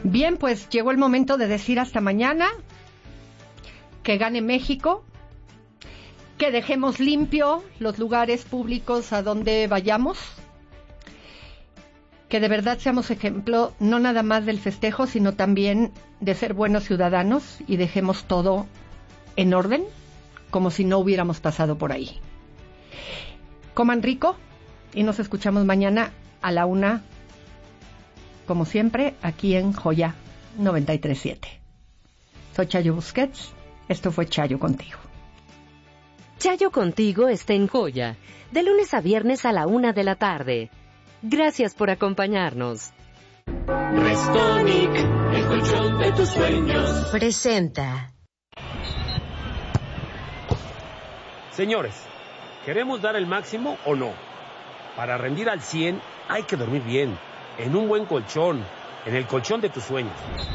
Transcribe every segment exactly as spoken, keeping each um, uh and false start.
Bien, pues llegó el momento de decir hasta mañana, que gane México, que dejemos limpio los lugares públicos a donde vayamos, que de verdad seamos ejemplo no nada más del festejo, sino también de ser buenos ciudadanos y dejemos todo en orden, como si no hubiéramos pasado por ahí. Coman rico y nos escuchamos mañana a la una, como siempre, aquí en Joya noventa y tres punto siete. Soy Chayo Busquets, esto fue Chayo Contigo. Chayo Contigo está en Joya, de lunes a viernes a la una de la tarde. Gracias por acompañarnos. Restonic, el colchón de tus sueños. Presenta. Señores, ¿queremos dar el máximo o no? Para rendir al cien hay que dormir bien, en un buen colchón, en el colchón de tus sueños.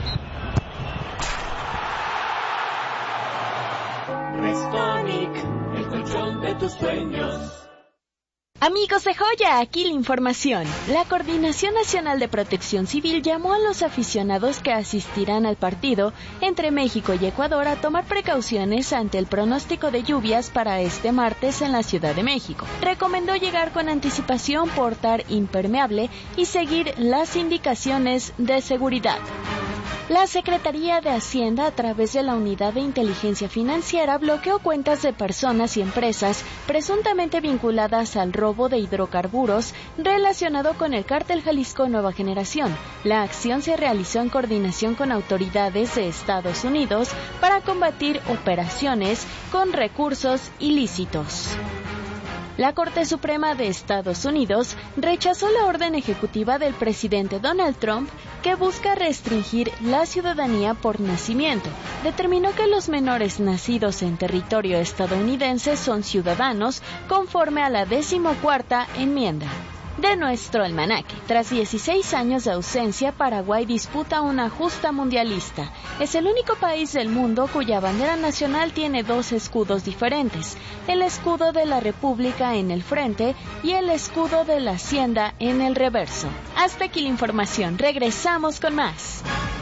Restonic, el colchón de tus sueños. Amigos de Joya, aquí la información. La Coordinación Nacional de Protección Civil llamó a los aficionados que asistirán al partido entre México y Ecuador a tomar precauciones ante el pronóstico de lluvias para este martes en la Ciudad de México. Recomendó llegar con anticipación, portar impermeable y seguir las indicaciones de seguridad. La Secretaría de Hacienda, a través de la Unidad de Inteligencia Financiera, bloqueó cuentas de personas y empresas presuntamente vinculadas al robo de hidrocarburos relacionado con el Cártel Jalisco Nueva Generación. La acción se realizó en coordinación con autoridades de Estados Unidos para combatir operaciones con recursos ilícitos. La Corte Suprema de Estados Unidos rechazó la orden ejecutiva del presidente Donald Trump que busca restringir la ciudadanía por nacimiento. Determinó que los menores nacidos en territorio estadounidense son ciudadanos conforme a la decimocuarta enmienda. De nuestro almanaque, tras dieciséis años de ausencia, Paraguay disputa una justa mundialista. Es el único país del mundo cuya bandera nacional tiene dos escudos diferentes, el escudo de la República en el frente y el escudo de la Hacienda en el reverso. Hasta aquí la información, regresamos con más.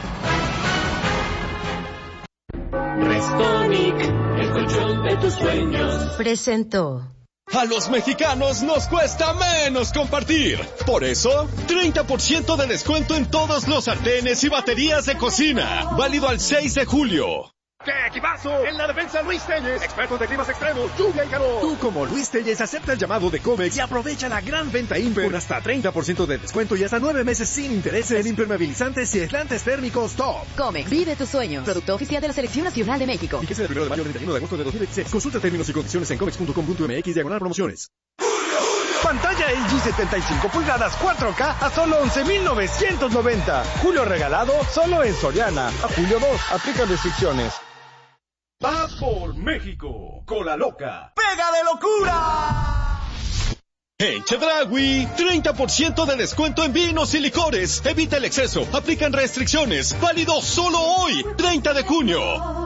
Restonic, el colchón de tus sueños. Presentó. A los mexicanos nos cuesta menos compartir. Por eso, treinta por ciento de descuento en todos los sartenes y baterías de cocina. Válido al seis de julio. ¡Qué equipazo! En la defensa, Luis Telles, expertos de climas extremos, lluvia y calor. Tú, como Luis Telles, acepta el llamado de Comex y aprovecha la gran venta Imper con hasta treinta por ciento de descuento y hasta nueve meses sin intereses en impermeabilizantes y aislantes térmicos top. Comex, vive tus sueños. Producto oficial de la Selección Nacional de México. Fíjese del primero de mayo al treinta y uno de agosto de dos mil veintiséis. Consulta términos y condiciones en comex punto com punto m x diagonal promociones. Pantalla L G setenta y cinco pulgadas cuatro K a solo once mil novecientos noventa. Julio regalado solo en Soriana. A julio dos, aplican restricciones. Va por México, Cola Loca. ¡Pega de locura! En Chedraui, treinta por ciento de descuento en vinos y licores. Evita el exceso. Aplican restricciones. Válido solo hoy, treinta de junio.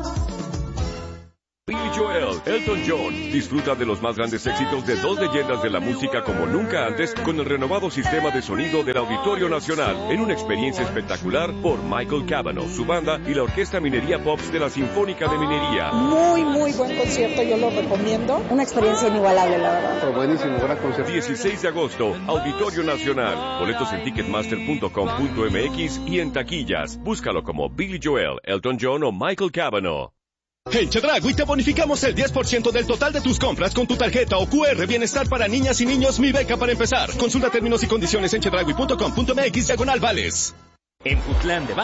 Billy Joel, Elton John, disfruta de los más grandes éxitos de dos leyendas de la música como nunca antes con el renovado sistema de sonido del Auditorio Nacional en una experiencia espectacular por Michael Cavanaugh, su banda y la Orquesta Minería Pops de la Sinfónica de Minería. Muy, muy buen concierto, yo lo recomiendo. Una experiencia inigualable, la verdad. Pero buenísimo, gran concierto. dieciséis de agosto, Auditorio Nacional. Boletos en ticketmaster punto com punto m x y en taquillas. Búscalo como Billy Joel, Elton John o Michael Cavanaugh. En Chedraui te bonificamos el diez por ciento del total de tus compras con tu tarjeta o Q R Bienestar para niñas y niños Mi Beca para empezar. Consulta términos y condiciones en chedraui punto com punto m x diagonal vales. En Futlán de